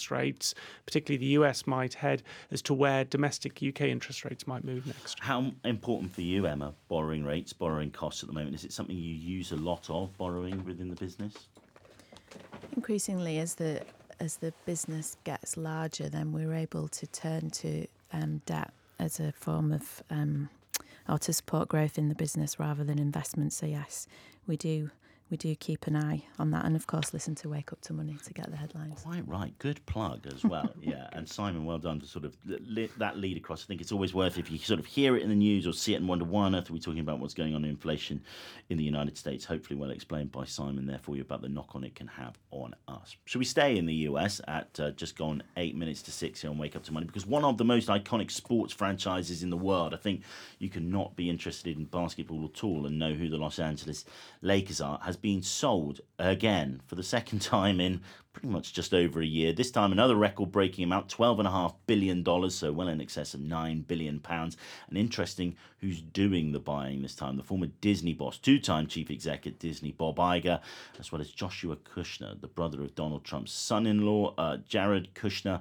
interest rates, particularly the US, might head as to where domestic UK interest rates might move next. How important for you, Emma, borrowing rates, borrowing costs at the moment? Is it something you use a lot of, borrowing within the business? Increasingly, as the business gets larger, then we're able to turn to debt as a form of or to support growth in the business rather than investment. So yes, we do keep an eye on that, and of course listen to Wake Up to Money to get the headlines. Quite right. Good plug as well. Yeah. And Simon, well done for sort of that lead across. I think it's always worth, if you sort of hear it in the news or see it and wonder why on earth are we talking about what's going on in inflation in the United States, hopefully well explained by Simon there for you about the knock-on it can have on us. Should we stay in the US at just gone 8 minutes to 6 here on Wake Up to Money? Because one of the most iconic sports franchises in the world, I think you cannot be interested in basketball at all and know who the Los Angeles Lakers are, has been sold again for the second time in pretty much just over a year. This time another record-breaking amount, $12.5 billion, so well in excess of £9 billion. And interesting who's doing the buying this time. The former Disney boss, two-time chief exec at Disney, Bob Iger, as well as Joshua Kushner, the brother of Donald Trump's son-in-law, Jared Kushner,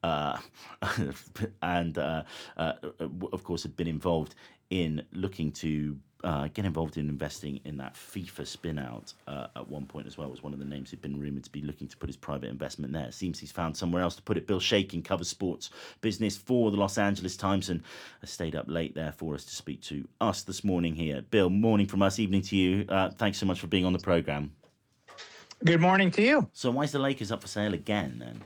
and of course had been involved in looking to get involved in investing in that FIFA spin-out at one point as well. Was one of the names who'd been rumoured to be looking to put his private investment there. It seems he's found somewhere else to put it. Bill Shakin covers sports business for the Los Angeles Times and has stayed up late there for us to speak to us this morning here. Bill, morning from us, evening to you. Thanks so much for being on the programme. Good morning to you. So why is the Lakers up for sale again then?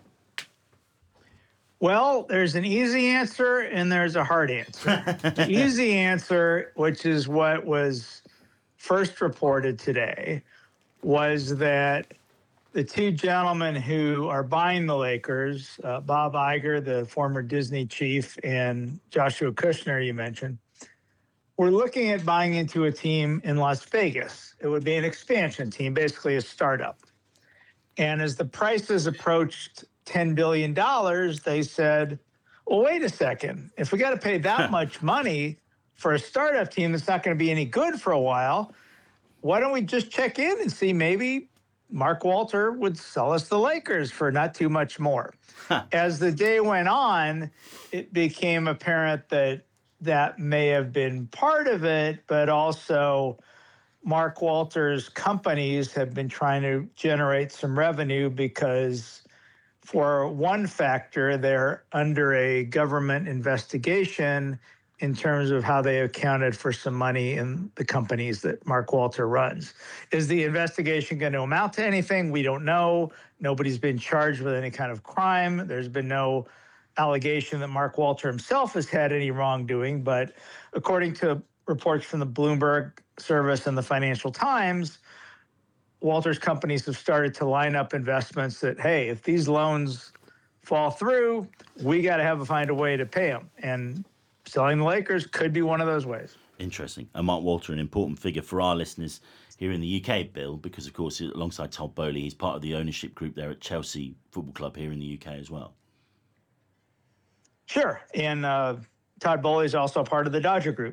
Well, there's an easy answer and there's a hard answer. The easy answer, which is what was first reported today, was that the two gentlemen who are buying the Lakers, Bob Iger, the former Disney chief, and Joshua Kushner, you mentioned, were looking at buying into a team in Las Vegas. It would be an expansion team, basically a startup. And as the prices approached $10 billion, they said, well, wait a second. If we got to pay that much money for a startup team that's not going to be any good for a while, why don't we just check in and see maybe Mark Walter would sell us the Lakers for not too much more. As the day went on, it became apparent that that may have been part of it, but also Mark Walter's companies have been trying to generate some revenue because, for one factor, they're under a government investigation in terms of how they accounted for some money in the companies that Mark Walter runs. Is the investigation going to amount to anything? We don't know. Nobody's been charged with any kind of crime. There's been no allegation that Mark Walter himself has had any wrongdoing. But according to reports from the Bloomberg service and the Financial Times, Walter's companies have started to line up investments that, hey, if these loans fall through, we got to find a way to pay them. And selling the Lakers could be one of those ways. Interesting. And Mark Walter, an important figure for our listeners here in the UK, Bill, because, of course, alongside Todd Boehly, he's part of the ownership group there at Chelsea Football Club here in the UK as well. Sure. And Todd Boehly is also part of the Dodger group.